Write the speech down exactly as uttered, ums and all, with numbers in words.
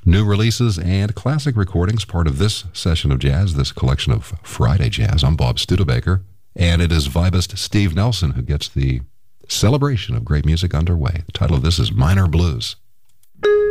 new releases and classic recordings, part of this session of jazz, this collection of Friday Jazz. I'm Bob Studebaker, and it is vibist Steve Nelson who gets the celebration of great music underway. The title of this is Minor Blues.